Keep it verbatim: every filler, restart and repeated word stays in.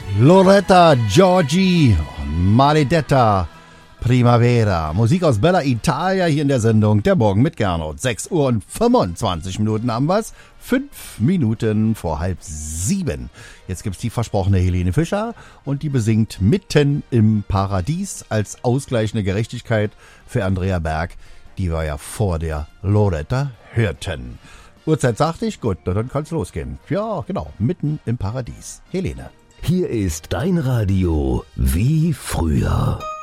Loretta Giorgi, Maledetta Primavera. Musik aus Bella Italia hier in der Sendung Der Morgen mit Gernot. sechs Uhr und fünfundzwanzig Minuten haben wir's. Fünf Minuten vor halb sieben. Jetzt gibt's die versprochene Helene Fischer und die besingt Mitten im Paradies als ausgleichende Gerechtigkeit für Andrea Berg, die wir ja vor der Loretta hörten. Uhrzeit sagte ich, gut, dann kann's losgehen. Ja, genau, Mitten im Paradies. Helene. Hier ist dein Radio wie früher.